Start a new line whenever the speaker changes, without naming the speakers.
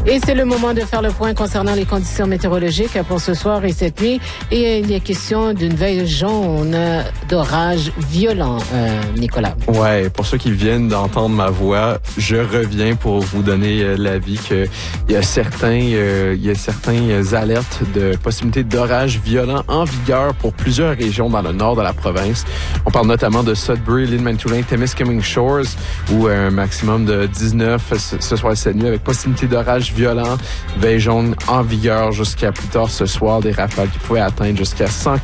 Et c'est le moment de faire le point concernant les conditions météorologiques pour ce soir et cette nuit. Et il y a question d'une veille jaune d'orage violent, Nicolas.
Ouais, pour ceux qui viennent d'entendre ma voix, je reviens pour vous donner l'avis qu'il y a certaines alertes de possibilité d'orage violent en vigueur pour plusieurs régions dans le nord de la province. On parle notamment de Sudbury, Lynn-Manitoulin, Témiscamingue Shores, où un maximum de 19 ce soir et cette nuit avec possibilité d'orage violent, veille jaune en vigueur jusqu'à plus tard ce soir, des rafales qui pouvaient atteindre jusqu'à 100